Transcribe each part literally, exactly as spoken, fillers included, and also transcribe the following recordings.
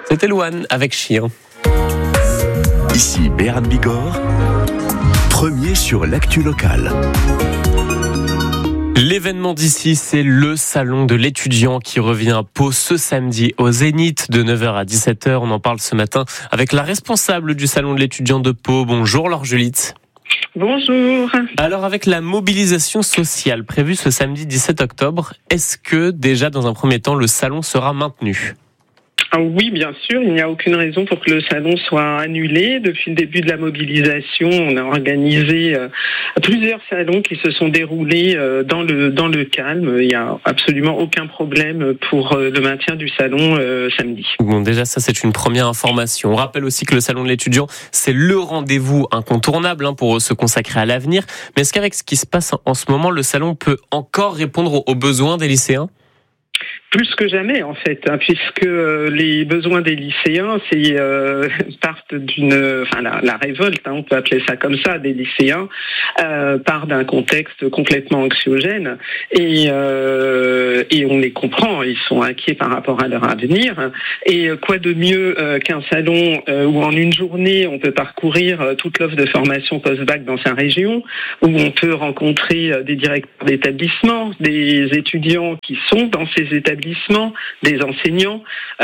C'était Louane avec Chien. Ici Béarn Bigorre, premier sur l'actu locale. L'événement d'ici, c'est le salon de l'étudiant qui revient à Pau ce samedi au Zénith de neuf heures à dix-sept heures. On en parle ce matin avec la responsable du salon de l'étudiant de Pau. Bonjour Laure Julite. Bonjour. Alors avec la mobilisation sociale prévue ce samedi dix-sept octobre, est-ce que déjà dans un premier temps le salon sera maintenu ? Ah oui, bien sûr, il n'y a aucune raison pour que le salon soit annulé. Depuis le début de la mobilisation, on a organisé euh, plusieurs salons qui se sont déroulés euh, dans le dans le calme. Il n'y a absolument aucun problème pour euh, le maintien du salon euh, samedi. Bon, déjà ça c'est une première information. On rappelle aussi que le salon de l'étudiant, c'est le rendez-vous incontournable hein, pour se consacrer à l'avenir. Mais est-ce qu'avec ce qui se passe en ce moment, le salon peut encore répondre aux besoins des lycéens ? Plus que jamais en fait, hein, puisque euh, les besoins des lycéens, c'est euh, partent d'une, enfin la, la révolte, hein, on peut appeler ça comme ça, des lycéens, euh, part d'un contexte complètement anxiogène et euh, et on les comprend, ils sont inquiets par rapport à leur avenir. Et quoi de mieux euh, qu'un salon euh, où en une journée on peut parcourir euh, toute l'offre de formation post-bac dans sa région, où on peut rencontrer euh, des directeurs d'établissements, des étudiants qui sont dans ces établissements, des enseignants.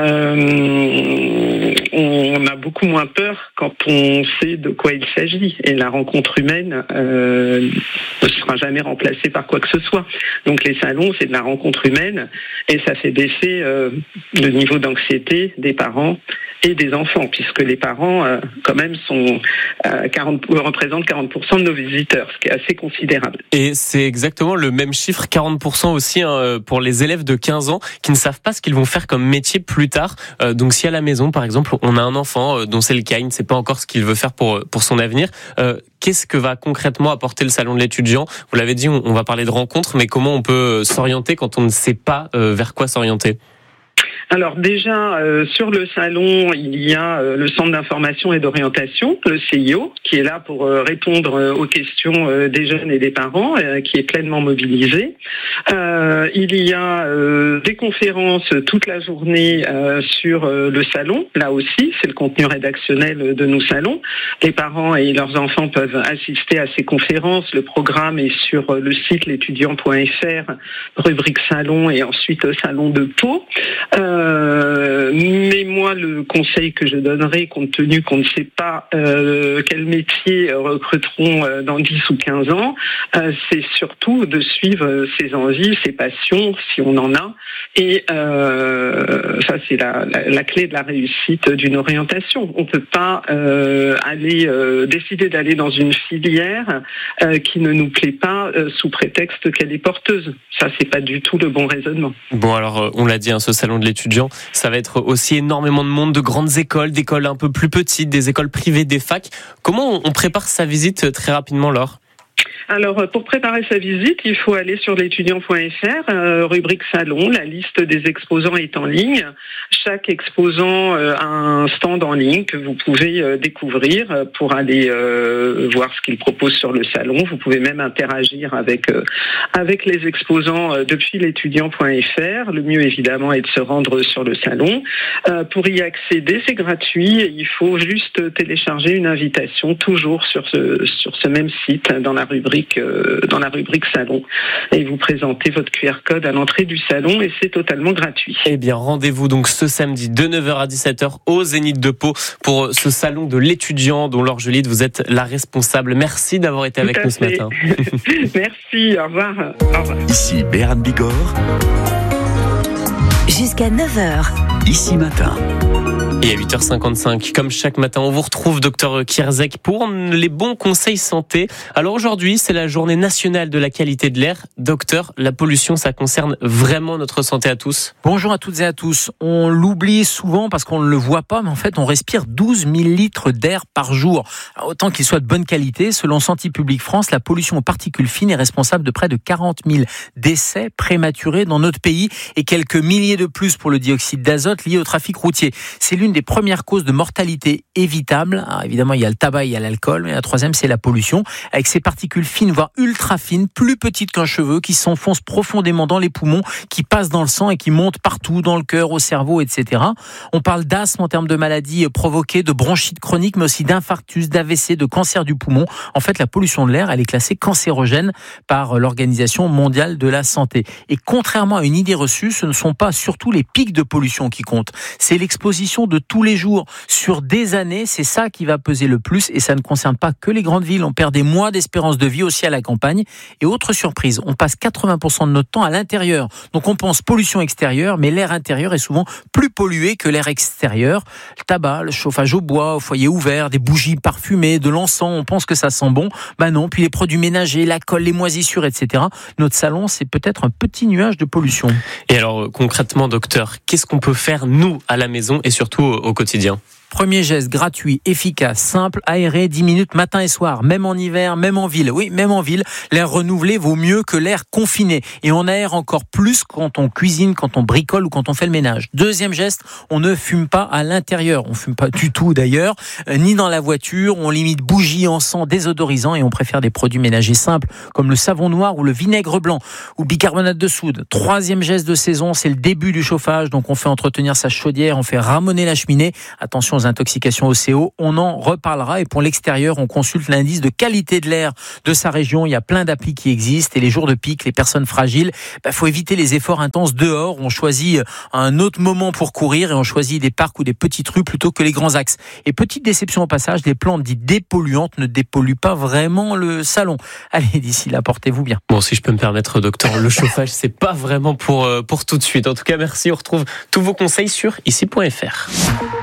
Euh, on a beaucoup moins peur quand on sait de quoi il s'agit. Et la rencontre humaine euh, ne sera jamais remplacée par quoi que ce soit. Donc les salons, c'est de la rencontre humaine et ça fait baisser euh, le niveau d'anxiété des parents et des enfants, puisque les parents, euh, quand même, sont euh, quarante, représentent quarante pour cent de nos visiteurs, ce qui est assez considérable. Et c'est exactement le même chiffre, quarante pour cent aussi hein, pour les élèves de quinze ans qui ne savent pas ce qu'ils vont faire comme métier plus tard. Euh, donc si à la maison, par exemple, on a un enfant euh, dont c'est le cas, il ne sait pas encore ce qu'il veut faire pour pour son avenir, euh, qu'est-ce que va concrètement apporter le salon de l'étudiant ? Vous l'avez dit, on, on va parler de rencontres, mais comment on peut s'orienter quand on ne sait pas euh, vers quoi s'orienter ? Alors déjà, euh, sur le salon, il y a euh, le Centre d'information et d'orientation, le C I O, qui est là pour euh, répondre euh, aux questions euh, des jeunes et des parents, euh, qui est pleinement mobilisé. Euh, il y a euh, des conférences toute la journée euh, sur euh, le salon. Là aussi, c'est le contenu rédactionnel de nos salons. Les parents et leurs enfants peuvent assister à ces conférences. Le programme est sur le site l'étudiant point f r, rubrique salon et ensuite salon de Pau. Euh, Euh, mais moi, le conseil que je donnerais, compte tenu qu'on ne sait pas euh, quel métier recruteront euh, dans dix ou quinze ans, euh, c'est surtout de suivre ses envies, ses passions, si on en a. Et euh, ça, c'est la, la, la clé de la réussite d'une orientation. On ne peut pas euh, aller euh, décider d'aller dans une filière euh, qui ne nous plaît pas euh, sous prétexte qu'elle est porteuse. Ça, c'est pas du tout le bon raisonnement. Bon, alors, on l'a dit, hein, ce salon de l'étudiant, ça va être aussi énormément de monde, de grandes écoles, d'écoles un peu plus petites, des écoles privées, des facs. Comment on prépare sa visite très rapidement, Laure ? Alors, pour préparer sa visite, il faut aller sur l'étudiant point f r, euh, rubrique salon. La liste des exposants est en ligne. Chaque exposant euh, a un stand en ligne que vous pouvez euh, découvrir euh, pour aller euh, voir ce qu'il propose sur le salon. Vous pouvez même interagir avec euh, avec les exposants euh, depuis l'étudiant point f r. Le mieux, évidemment, est de se rendre sur le salon. Euh, pour y accéder, c'est gratuit. Il faut juste télécharger une invitation, toujours sur ce sur ce même site, dans la rubrique dans la rubrique salon, et vous présentez votre Q R code à l'entrée du salon et c'est totalement gratuit. Eh bien, rendez-vous donc ce samedi de neuf heures à dix-sept heures au Zénith de Pau pour ce salon de l'étudiant dont Laure Julite, vous êtes la responsable. Merci d'avoir été avec nous ce matin. Merci, au revoir. Au revoir. Ici Béarn Bigorre. Jusqu'à neuf heures. Ici matin. Et à huit heures cinquante-cinq, comme chaque matin, on vous retrouve docteur Kierzek pour les bons conseils santé. Alors aujourd'hui, c'est la journée nationale de la qualité de l'air. Docteur, la pollution, ça concerne vraiment notre santé à tous ? Bonjour à toutes et à tous. On l'oublie souvent parce qu'on ne le voit pas, mais en fait, on respire douze mille litres d'air par jour. Alors, autant qu'il soit de bonne qualité, selon Santé publique France, la pollution aux particules fines est responsable de près de quarante mille décès prématurés dans notre pays et quelques milliers de de plus pour le dioxyde d'azote lié au trafic routier. C'est l'une des premières causes de mortalité évitable. Alors évidemment, il y a le tabac, il y a l'alcool, mais la troisième, c'est la pollution, avec ces particules fines, voire ultra fines, plus petites qu'un cheveu, qui s'enfoncent profondément dans les poumons, qui passent dans le sang et qui montent partout, dans le cœur, au cerveau, et cetera. On parle d'asthme en termes de maladies provoquées, de bronchite chronique, mais aussi d'infarctus, d'A V C, de cancer du poumon. En fait, la pollution de l'air, elle est classée cancérogène par l'Organisation mondiale de la santé. Et contrairement à une idée reçue, ce ne sont pas surtout les pics de pollution qui comptent. C'est l'exposition de tous les jours sur des années. C'est ça qui va peser le plus, et ça ne concerne pas que les grandes villes. On perd des mois d'espérance de vie aussi à la campagne. Et autre surprise, on passe quatre-vingts pour cent de notre temps à l'intérieur. Donc on pense pollution extérieure, mais l'air intérieur est souvent plus pollué que l'air extérieur. Le tabac, le chauffage au bois, au foyer ouvert, des bougies parfumées, de l'encens, on pense que ça sent bon. Ben non, puis les produits ménagers, la colle, les moisissures, et cetera. Notre salon, c'est peut-être un petit nuage de pollution. Et alors concrètement, docteur, qu'est-ce qu'on peut faire nous à la maison et surtout au, au quotidien ? Premier geste gratuit, efficace, simple, aéré, dix minutes matin et soir, même en hiver, même en ville. Oui, même en ville, l'air renouvelé vaut mieux que l'air confiné. Et on aère encore plus quand on cuisine, quand on bricole ou quand on fait le ménage. Deuxième geste, on ne fume pas à l'intérieur. On fume pas du tout d'ailleurs, euh, ni dans la voiture. On limite bougies, encens, désodorisants et on préfère des produits ménagers simples comme le savon noir ou le vinaigre blanc ou bicarbonate de soude. Troisième geste de saison, c'est le début du chauffage. Donc on fait entretenir sa chaudière, on fait ramoner la cheminée. Attention aux intoxications au C O, on en reparlera. Et pour l'extérieur, on consulte l'indice de qualité de l'air de sa région. Il y a plein d'applis qui existent et les jours de pic, les personnes fragiles, bah, faut éviter les efforts intenses dehors. On choisit un autre moment pour courir et on choisit des parcs ou des petites rues plutôt que les grands axes. Et petite déception au passage, les plantes dites dépolluantes ne dépolluent pas vraiment le salon. Allez, d'ici là, portez-vous bien. Bon, si je peux me permettre, docteur, le chauffage, c'est pas vraiment pour, pour tout de suite. En tout cas, merci. On retrouve tous vos conseils sur ici point f r.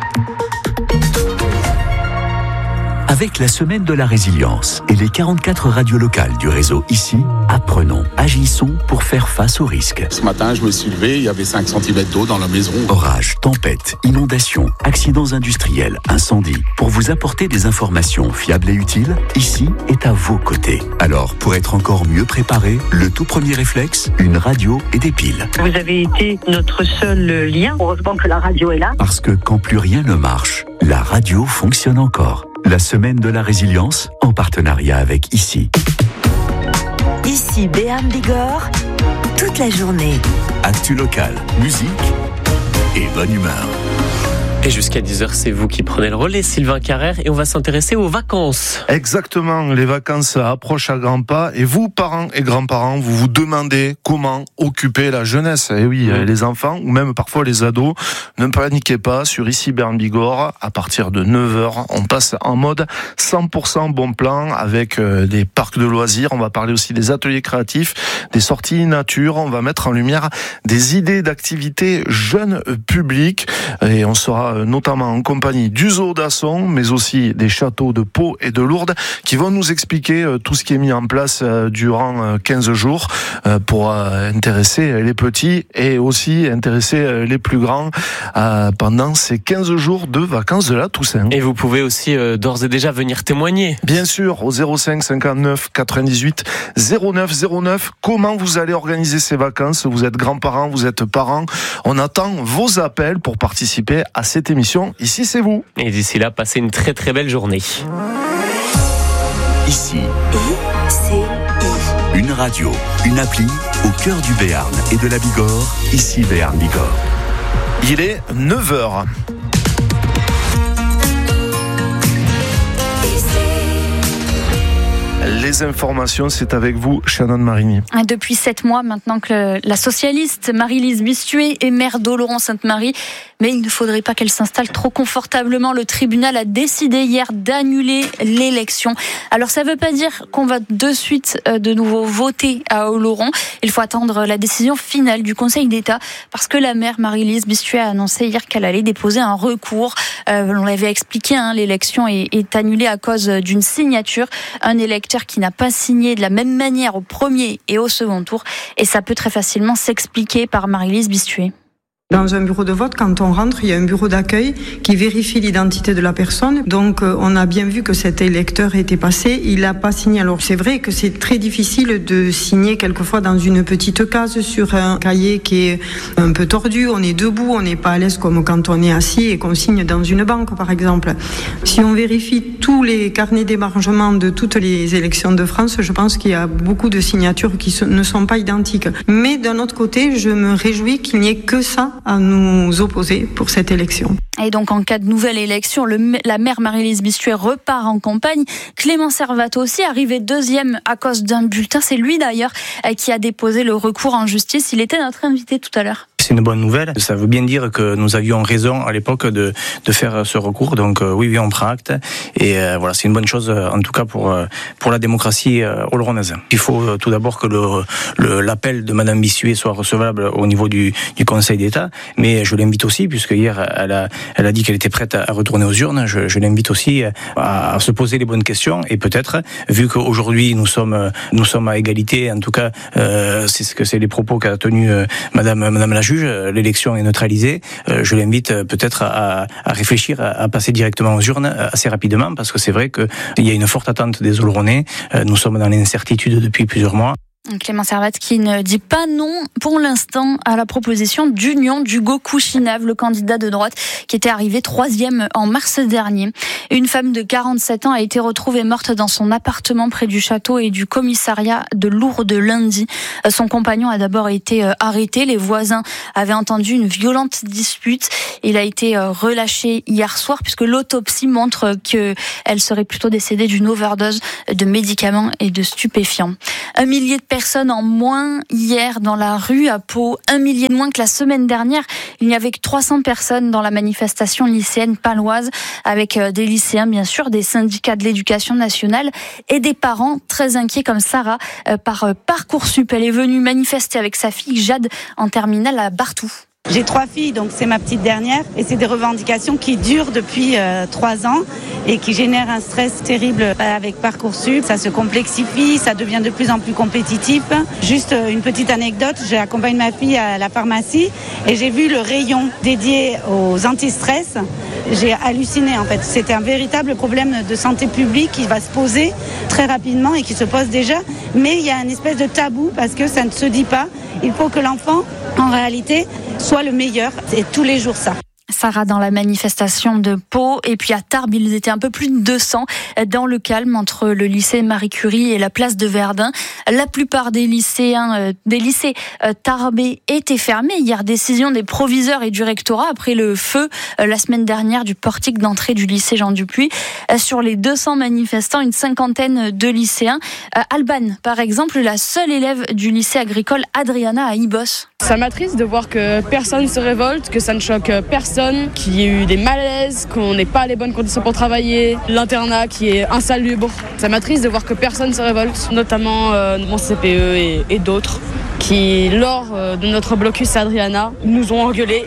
Avec la semaine de la résilience et les quarante-quatre radios locales du réseau Ici, apprenons, agissons pour faire face aux risques. Ce matin, je me suis levé, il y avait cinq centimètres d'eau dans la maison. Orages, tempêtes, inondations, accidents industriels, incendies. Pour vous apporter des informations fiables et utiles, Ici est à vos côtés. Alors, pour être encore mieux préparé, le tout premier réflexe, une radio et des piles. Vous avez été notre seul lien. Heureusement que la radio est là. Parce que quand plus rien ne marche, la radio fonctionne encore. La semaine de la résilience, en partenariat avec Ici. Ici Béarn Bigorre, toute la journée. Actu local, musique et bonne humeur. Et jusqu'à dix heures, c'est vous qui prenez le relais, Sylvain Carrère, et on va s'intéresser aux vacances. Exactement, les vacances approchent à grands pas, et vous, parents et grands-parents, vous vous demandez comment occuper la jeunesse. Et oui, mmh. les enfants, ou même parfois les ados, ne paniquez pas, sur Ici Béarn Bigorre, à partir de neuf heures, on passe en mode cent pour cent bon plan, avec euh, des parcs de loisirs, on va parler aussi des ateliers créatifs, des sorties nature, on va mettre en lumière des idées d'activités jeunes publics, et on sera notamment en compagnie du zoo d'Asson, mais aussi des châteaux de Pau et de Lourdes, qui vont nous expliquer tout ce qui est mis en place durant quinze jours pour intéresser les petits et aussi intéresser les plus grands pendant ces quinze jours de vacances de la Toussaint. Et vous pouvez aussi d'ores et déjà venir témoigner. Bien sûr, au zéro cinq cinquante-neuf quatre-vingt-dix-huit zéro neuf zéro neuf. Comment vous allez organiser ces vacances? Vous êtes grands-parents, vous êtes parents. On attend vos appels pour participer à cette émission. Ici, c'est vous. Et d'ici là, passez une très très belle journée. Ici. I C I. Une radio, une appli au cœur du Béarn et de la Bigorre. Ici Béarn Bigorre. Il est neuf heures. Les informations, c'est avec vous, Shannon Marigny. Depuis sept mois maintenant que la socialiste Marie-Lise Bistuet est maire d'Oloron-Sainte-Marie, mais il ne faudrait pas qu'elle s'installe trop confortablement. Le tribunal a décidé hier d'annuler l'élection. Alors ça ne veut pas dire qu'on va de suite de nouveau voter à Oloron. Il faut attendre la décision finale du Conseil d'État parce que la maire Marie-Lise Bistuet a annoncé hier qu'elle allait déposer un recours. Euh, on l'avait expliqué, hein, l'élection est, est annulée à cause d'une signature. Un électeur qui n'a pas signé de la même manière au premier et au second tour. Et ça peut très facilement s'expliquer par Marie-Lise Bistuet. Dans un bureau de vote, quand on rentre, il y a un bureau d'accueil qui vérifie l'identité de la personne. Donc, on a bien vu que cet électeur était passé. Il n'a pas signé. Alors, c'est vrai que c'est très difficile de signer quelquefois dans une petite case sur un cahier qui est un peu tordu. On est debout, on n'est pas à l'aise comme quand on est assis et qu'on signe dans une banque, par exemple. Si on vérifie tous les carnets d'émargement de toutes les élections de France, je pense qu'il y a beaucoup de signatures qui ne sont pas identiques. Mais d'un autre côté, je me réjouis qu'il n'y ait que ça à nous opposer pour cette élection. Et donc, en cas de nouvelle élection, le, la maire Marie-Lise Bistuet repart en campagne. Clément Servato aussi, arrivé deuxième à cause d'un bulletin. C'est lui d'ailleurs qui a déposé le recours en justice. Il était notre invité tout à l'heure. C'est une bonne nouvelle. Ça veut bien dire que nous avions raison à l'époque de, de faire ce recours. Donc euh, oui, oui, on prend acte. Et euh, voilà, c'est une bonne chose en tout cas pour, pour la démocratie euh, oloronnaise. Il faut euh, tout d'abord que le, le, l'appel de Madame Bistuet soit recevable au niveau du, du Conseil d'État. Mais je l'invite aussi, puisque hier elle a, elle a dit qu'elle était prête à retourner aux urnes. Je, je l'invite aussi à, à se poser les bonnes questions. Et peut-être, vu qu'aujourd'hui nous sommes, nous sommes à égalité, en tout cas, euh, c'est ce que c'est les propos qu'a tenus euh, Madame, Madame la juge. L'élection est neutralisée. Je l'invite peut-être à, à réfléchir à passer directement aux urnes assez rapidement, parce que c'est vrai qu'il y a une forte attente des Oloronais. Nous sommes dans l'incertitude depuis plusieurs mois. Clément Servato qui ne dit pas non pour l'instant à la proposition d'Union d'Hugo Kouchinav, le candidat de droite qui était arrivé troisième en mars dernier. Une femme de quarante-sept ans a été retrouvée morte dans son appartement près du château et du commissariat de Lourdes lundi. Son compagnon a d'abord été arrêté. Les voisins avaient entendu une violente dispute. Il a été relâché hier soir puisque l'autopsie montre qu'elle serait plutôt décédée d'une overdose de médicaments et de stupéfiants. Un millier de personnes Personnes en moins hier dans la rue à Pau, un millier de moins que la semaine dernière. Il n'y avait que trois cents personnes dans la manifestation lycéenne paloise, avec des lycéens bien sûr, des syndicats de l'éducation nationale et des parents très inquiets comme Sarah par Parcoursup. Elle est venue manifester avec sa fille Jade en terminale à Bartou. J'ai trois filles, donc c'est ma petite dernière, et c'est des revendications qui durent depuis euh, trois ans et qui génèrent un stress terrible avec Parcoursup. Ça se complexifie, ça devient de plus en plus compétitif. Juste euh, une petite anecdote, j'ai accompagné ma fille à la pharmacie et j'ai vu le rayon dédié aux anti-stress. J'ai halluciné en fait. C'était un véritable problème de santé publique qui va se poser très rapidement et qui se pose déjà. Mais il y a une espèce de tabou parce que ça ne se dit pas. Il faut que l'enfant, en réalité, soit le meilleur. C'est tous les jours ça. Sarah dans la manifestation de Pau. Et puis à Tarbes, ils étaient un peu plus de deux cents dans le calme entre le lycée Marie Curie et la place de Verdun. La plupart des lycéens, euh, des lycées euh, tarbais étaient fermés. Hier, décision des proviseurs et du rectorat après le feu euh, la semaine dernière du portique d'entrée du lycée Jean Dupuis. Euh, sur les deux cents manifestants, une cinquantaine de lycéens. Euh, Alban, par exemple, la seule élève du lycée agricole Adriana à Ibos. Ça m'attriste de voir que personne ne se révolte, que ça ne choque personne, qu'il y ait eu des malaises, qu'on n'ait pas les bonnes conditions pour travailler, l'internat qui est insalubre. Ça m'attriste de voir que personne ne se révolte, notamment euh, mon C P E et, et d'autres, qui, lors euh, de notre blocus à Adriana, nous ont engueulés,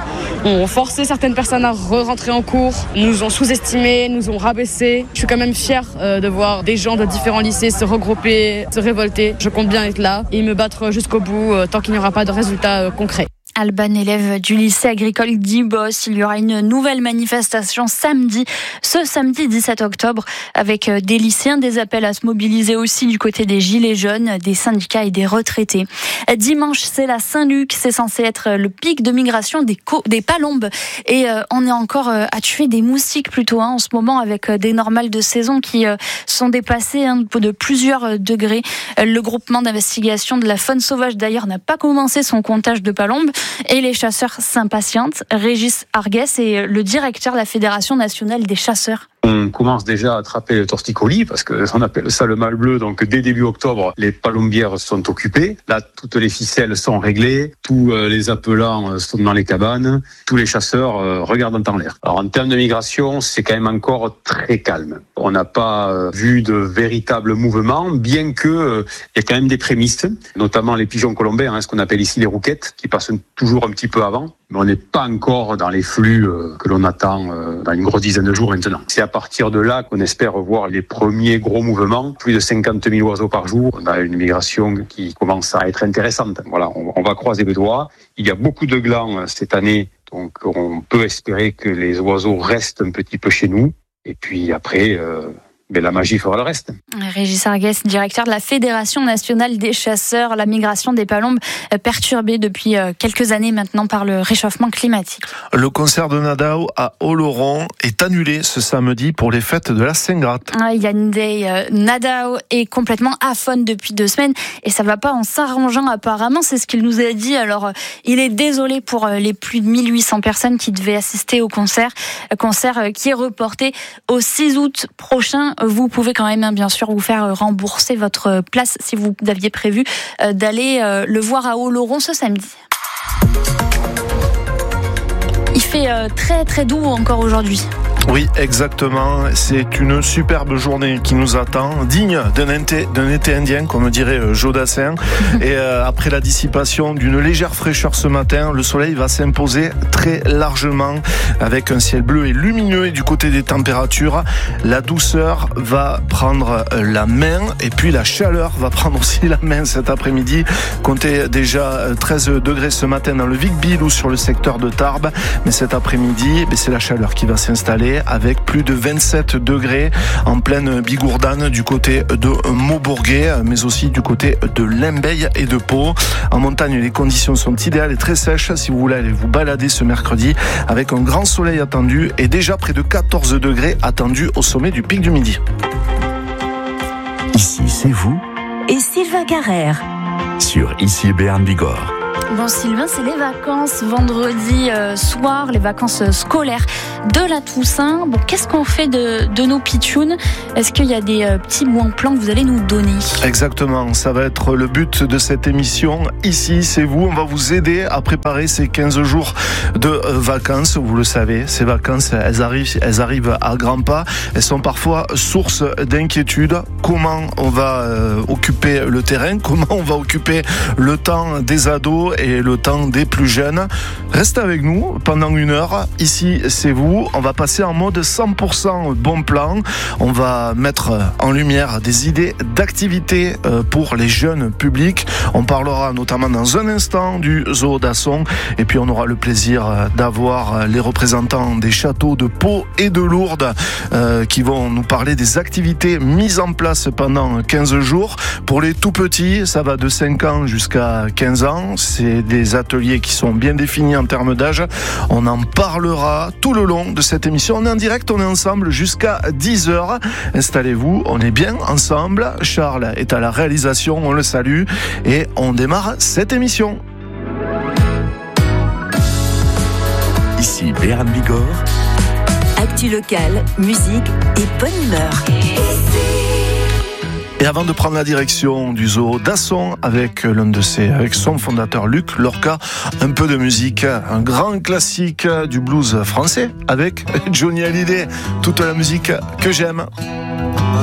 ont forcé certaines personnes à re-rentrer en cours, nous ont sous-estimés, nous ont rabaissés. Je suis quand même fière euh, de voir des gens de différents lycées se regrouper, se révolter. Je compte bien être là et me battre jusqu'au bout euh, tant qu'il n'y aura pas de résultats euh, concrets. Alban, élève du lycée agricole d'Ibos. Il y aura une nouvelle manifestation samedi, ce samedi dix-sept octobre, avec des lycéens, des appels à se mobiliser aussi du côté des gilets jaunes, des syndicats et des retraités. Dimanche, c'est la Saint-Luc, c'est censé être le pic de migration des, co- des palombes. Et euh, on est encore euh, à tuer des moustiques plutôt hein, en ce moment, avec euh, des normales de saison qui euh, sont dépassées hein, de plusieurs euh, degrés. Euh, le groupement d'investigation de la faune sauvage d'ailleurs n'a pas commencé son comptage de palombes. Et les chasseurs s'impatientent. Régis Arguès est le directeur de la Fédération nationale des chasseurs. On commence déjà à attraper le torticolis parce qu'on appelle ça le mâle bleu. Donc dès début octobre, les palombières sont occupées. Là, toutes les ficelles sont réglées. Tous les appelants sont dans les cabanes. Tous les chasseurs regardent en l'air. Alors en termes de migration, c'est quand même encore très calme. On n'a pas vu de véritable mouvement, bien que il y a quand même des prémices, notamment les pigeons colombains, hein, ce qu'on appelle ici les rouquettes, qui passent toujours un petit peu avant. mais on n'est pas encore dans les flux euh, que l'on attend euh, dans une grosse dizaine de jours maintenant. C'est à partir de là qu'on espère voir les premiers gros mouvements. Plus de cinquante mille oiseaux par jour. On a une migration qui commence à être intéressante. Voilà, on, on va croiser les doigts. Il y a beaucoup de glands cette année, donc on peut espérer que les oiseaux restent un petit peu chez nous. Et puis après... Euh, Mais la magie fera le reste. Régis Arguès, directeur de la Fédération nationale des chasseurs, la migration des palombes perturbée depuis quelques années maintenant par le réchauffement climatique. Le concert de Nadao à Oloron est annulé ce samedi pour les fêtes de la Saint-Gratte. Ah, Yann Day, euh, Nadao est complètement aphone depuis deux semaines et ça va pas en s'arrangeant apparemment, c'est ce qu'il nous a dit. Alors, euh, il est désolé pour euh, les plus de mille huit cents personnes qui devaient assister au concert, euh, concert euh, qui est reporté au six août prochain. Vous pouvez quand même, hein, bien sûr, vous faire rembourser votre place si vous aviez prévu euh, d'aller euh, le voir à Oloron ce samedi. Il fait euh, très très doux encore aujourd'hui. Oui, exactement. C'est une superbe journée qui nous attend, digne d'un été, d'un été indien, comme dirait Joe Dassin. Et euh, après la dissipation d'une légère fraîcheur ce matin, le soleil va s'imposer très largement avec un ciel bleu et lumineux. Et du côté des températures, la douceur va prendre la main et puis la chaleur va prendre aussi la main cet après-midi. Comptez déjà treize degrés ce matin dans le Vic-Bilh ou sur le secteur de Tarbes. Mais cet après-midi, c'est la chaleur qui va s'installer avec plus de vingt-sept degrés en pleine Bigourdane du côté de Maubourguet, mais aussi du côté de Limbeil et de Pau. En montagne, les conditions sont idéales et très sèches si vous voulez aller vous balader ce mercredi avec un grand soleil attendu et déjà près de quatorze degrés attendus au sommet du pic du Midi. Ici, c'est vous et Sylvain Carrère sur Ici Béarn Bigorre. Bon, Sylvain, c'est les vacances vendredi euh, soir, les vacances euh, scolaires de la Toussaint. Bon, qu'est-ce qu'on fait de, de nos pitchounes ? Est-ce qu'il y a des euh, petits bons plans que vous allez nous donner ? Exactement, ça va être le but de cette émission. Ici, c'est vous, on va vous aider à préparer ces quinze jours de euh, vacances. Vous le savez, ces vacances, elles arrivent, elles arrivent à grands pas. Elles sont parfois source d'inquiétude. Comment on va euh, occuper le terrain ? Comment on va occuper le temps des ados et le temps des plus jeunes. Restez avec nous pendant une heure. Ici, c'est vous. On va passer en mode cent pour cent bon plan. On va mettre en lumière des idées d'activités pour les jeunes publics. On parlera notamment dans un instant du zoo d'Asson. Et puis, on aura le plaisir d'avoir les représentants des châteaux de Pau et de Lourdes euh, qui vont nous parler des activités mises en place pendant quinze jours. Pour les tout petits, ça va de cinq ans jusqu'à quinze ans. C'est des ateliers qui sont bien définis en termes d'âge. On en parlera tout le long de cette émission. On est en direct, on est ensemble jusqu'à dix heures. Installez-vous, on est bien ensemble. Charles est à la réalisation, on le salue. Et on démarre cette émission. Ici Béarn Bigorre. Actu locale, musique et bonne humeur. Et avant de prendre la direction du zoo d'Asson avec l'un de ses, avec son fondateur Luc Lorca, un peu de musique, un grand classique du blues français avec Johnny Hallyday, toute la musique que j'aime.